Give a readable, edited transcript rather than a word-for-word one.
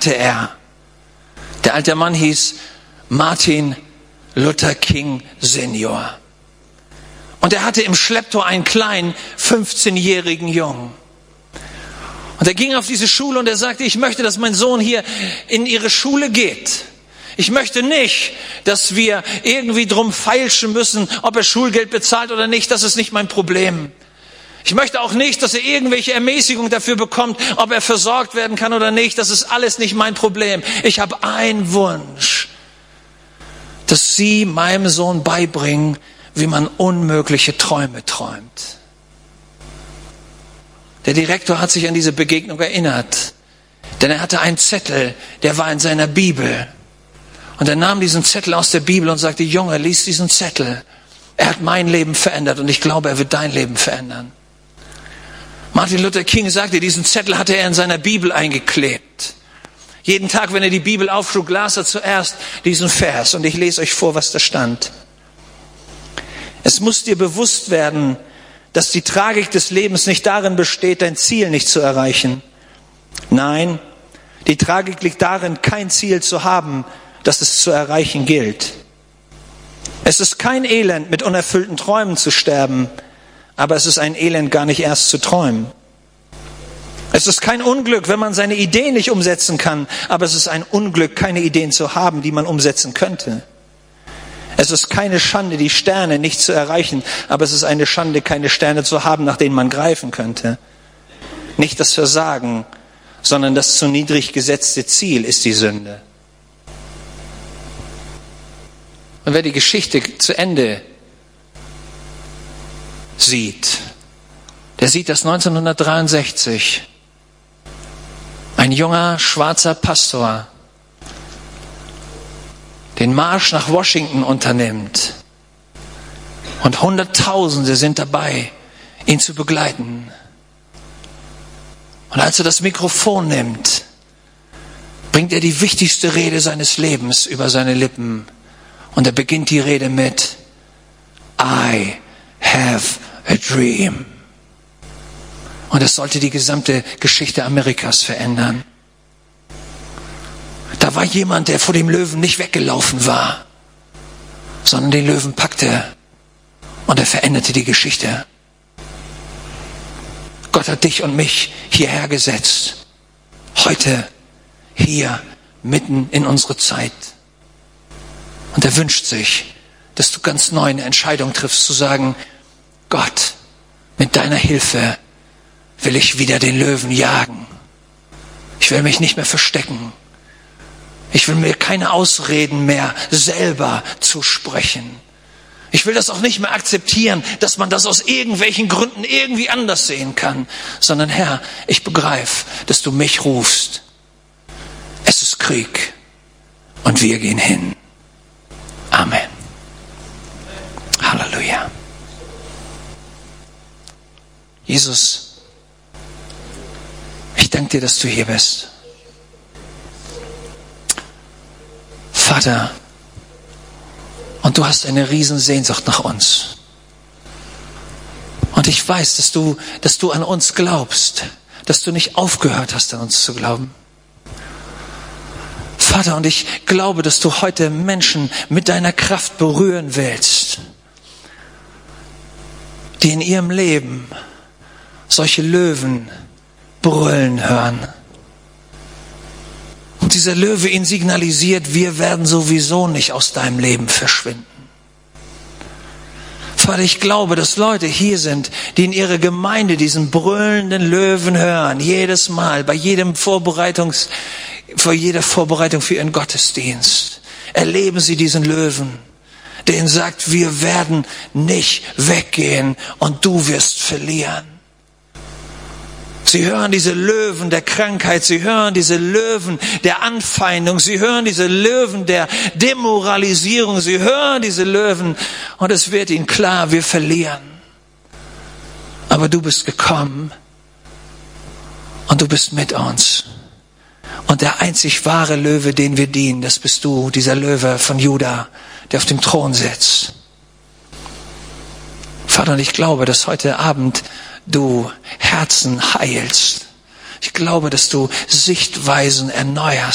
hatte er. Der alte Mann hieß Martin Luther King Senior. Und er hatte im Schlepptau einen kleinen 15-jährigen Jungen. Und er ging auf diese Schule und er sagte, ich möchte, dass mein Sohn hier in ihre Schule geht. Ich möchte nicht, dass wir irgendwie drum feilschen müssen, ob er Schulgeld bezahlt oder nicht. Das ist nicht mein Problem. Ich möchte auch nicht, dass er irgendwelche Ermäßigung dafür bekommt, ob er versorgt werden kann oder nicht. Das ist alles nicht mein Problem. Ich habe einen Wunsch, dass Sie meinem Sohn beibringen, wie man unmögliche Träume träumt. Der Direktor hat sich an diese Begegnung erinnert, denn er hatte einen Zettel, der war in seiner Bibel. Und er nahm diesen Zettel aus der Bibel und sagte, Junge, lies diesen Zettel. Er hat mein Leben verändert und ich glaube, er wird dein Leben verändern. Martin Luther King sagte, diesen Zettel hatte er in seiner Bibel eingeklebt. Jeden Tag, wenn er die Bibel aufschlug, las er zuerst diesen Vers. Und ich lese euch vor, was da stand. Es muss dir bewusst werden, dass die Tragik des Lebens nicht darin besteht, dein Ziel nicht zu erreichen. Nein, die Tragik liegt darin, kein Ziel zu haben, das es zu erreichen gilt. Es ist kein Elend, mit unerfüllten Träumen zu sterben, aber es ist ein Elend, gar nicht erst zu träumen. Es ist kein Unglück, wenn man seine Ideen nicht umsetzen kann, aber es ist ein Unglück, keine Ideen zu haben, die man umsetzen könnte. Es ist keine Schande, die Sterne nicht zu erreichen, aber es ist eine Schande, keine Sterne zu haben, nach denen man greifen könnte. Nicht das Versagen, sondern das zu niedrig gesetzte Ziel ist die Sünde. Und wer die Geschichte zu Ende sieht, der sieht, dass 1963 ein junger schwarzer Pastor den Marsch nach Washington unternimmt. Und Hunderttausende sind dabei, ihn zu begleiten. Und als er das Mikrofon nimmt, bringt er die wichtigste Rede seines Lebens über seine Lippen. Und er beginnt die Rede mit I have a dream. Und es sollte die gesamte Geschichte Amerikas verändern. Da war jemand, der vor dem Löwen nicht weggelaufen war, sondern den Löwen packte und er veränderte die Geschichte. Gott hat dich und mich hierher gesetzt. Heute, hier, mitten in unsere Zeit. Und er wünscht sich, dass du ganz neu eine Entscheidung triffst, zu sagen, Gott, mit deiner Hilfe will ich wieder den Löwen jagen. Ich will mich nicht mehr verstecken. Ich will mir keine Ausreden mehr selber zusprechen. Ich will das auch nicht mehr akzeptieren, dass man das aus irgendwelchen Gründen irgendwie anders sehen kann. Sondern Herr, ich begreife, dass du mich rufst. Es ist Krieg und wir gehen hin. Amen. Halleluja. Jesus, ich danke dir, dass du hier bist. Vater, und du hast eine Riesensehnsucht nach uns. Und ich weiß, dass du an uns glaubst, dass du nicht aufgehört hast, an uns zu glauben. Vater, und ich glaube, dass du heute Menschen mit deiner Kraft berühren willst, die in ihrem Leben solche Löwen brüllen hören. Und dieser Löwe ihnen signalisiert, wir werden sowieso nicht aus deinem Leben verschwinden. Vater, ich glaube, dass Leute hier sind, die in ihrer Gemeinde diesen brüllenden Löwen hören, jedes Mal, bei vor jeder Vorbereitung für ihren Gottesdienst. Erleben sie diesen Löwen, der ihnen sagt, wir werden nicht weggehen und du wirst verlieren. Sie hören diese Löwen der Krankheit, sie hören diese Löwen der Anfeindung, sie hören diese Löwen der Demoralisierung, sie hören diese Löwen und es wird ihnen klar, wir verlieren. Aber du bist gekommen und du bist mit uns. Und der einzig wahre Löwe, den wir dienen, das bist du, dieser Löwe von Juda, der auf dem Thron sitzt. Vater, und ich glaube, dass heute Abend du Herzen heilst. Ich glaube, dass du Sichtweisen erneuerst.